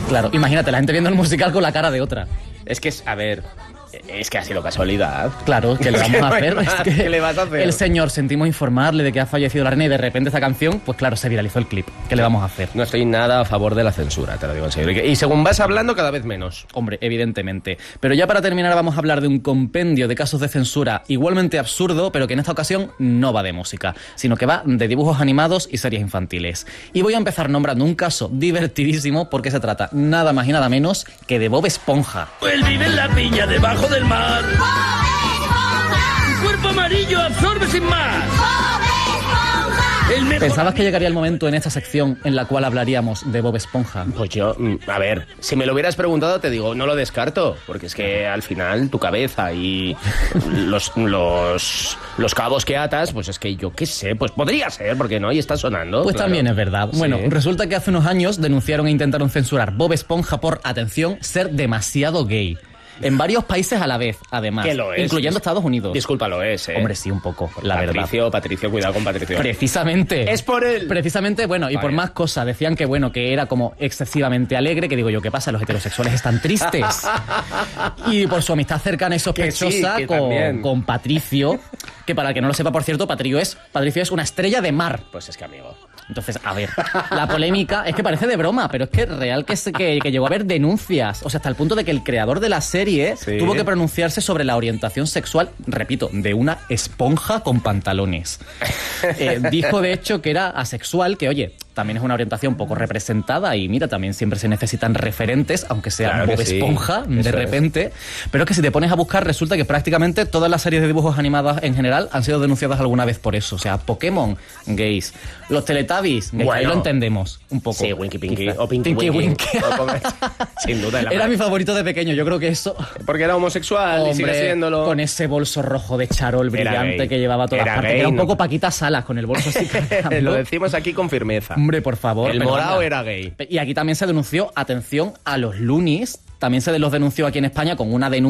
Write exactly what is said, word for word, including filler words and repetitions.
Claro, imagínate, la gente viendo el musical con la cara de otra. Es que es, a ver... Es que ha sido casualidad. Claro, ¿qué le vamos a hacer? No es que ¿Qué le vas a hacer? El señor, sentimos informarle de que ha fallecido la reina y de repente esta canción, pues claro, se viralizó el clip. ¿Qué le vamos a hacer? No estoy nada a favor de la censura, te lo digo en serio. Y según vas hablando, cada vez menos. Hombre, evidentemente. Pero ya para terminar vamos a hablar de un compendio de casos de censura igualmente absurdo, pero que en esta ocasión no va de música, sino que va de dibujos animados y series infantiles. Y voy a empezar nombrando un caso divertidísimo porque se trata nada más y nada menos que de Bob Esponja. Él vive en la piña debajo del mar. ¡Bob Esponja! Su cuerpo amarillo absorbe sin más. ¡Bob Esponja! El mejor ¿Pensabas que llegaría el momento en esta sección en la cual hablaríamos de Bob Esponja? Pues yo, a ver, si me lo hubieras preguntado te digo, no lo descarto, porque es que al final tu cabeza y los, los, los cabos que atas, pues es que yo qué sé, pues podría ser, porque no, y está sonando. Pues claro. también es verdad. Bueno, Sí. resulta que hace unos años denunciaron e intentaron censurar Bob Esponja por, atención, ser demasiado gay. En varios países a la vez, además. Que lo es. Incluyendo Estados Unidos. Disculpa, lo es, ¿eh? Hombre, sí, un poco, la Patricio, verdad. Patricio, cuidado con Patricio. Precisamente. Es por él. Precisamente, bueno, y Vaya. por más cosas. Decían que, bueno, que era como excesivamente alegre, que digo yo, ¿qué pasa? Los heterosexuales están tristes. Y por su amistad cercana y sospechosa Que sí, que con, también. con Patricio, que para el que no lo sepa, por cierto, Patricio es, Patricio es una estrella de mar. Pues es que, amigo... Entonces, a ver, la polémica es que parece de broma, pero es que real que, se, que, que llegó a haber denuncias. O sea, hasta el punto de que el creador de la serie Sí. tuvo que pronunciarse sobre la orientación sexual, repito, de una esponja con pantalones. Eh, dijo, de hecho, que era asexual, que, oye, también es una orientación poco representada y, mira, también siempre se necesitan referentes, aunque sea Claro que Bob sí. Esponja, de Eso repente. Pero es que si te pones a buscar, resulta que prácticamente todas las series de dibujos animadas en general han sido denunciadas alguna vez por eso. O sea, Pokémon, gays. Los Teletubbies, gays. Bueno. Ahí lo entendemos un poco. Sí, Winky Pinky. Quizá. O Pinky Tinky Winky. Winky. O como- Sin duda. la Era madre. mi favorito de pequeño, yo creo que eso... Porque era homosexual y sigue Hombre, siéndolo. con ese bolso rojo de charol Era brillante gay. que llevaba a todas Era partes. gay, Era un no- poco Paquita Salas con el bolso así cargando. Lo decimos aquí con firmeza. Hombre, por favor. El pero morao anda. era gay. Y aquí también se denunció, atención, a los Loonies. También se los denunció aquí en España con una denuncia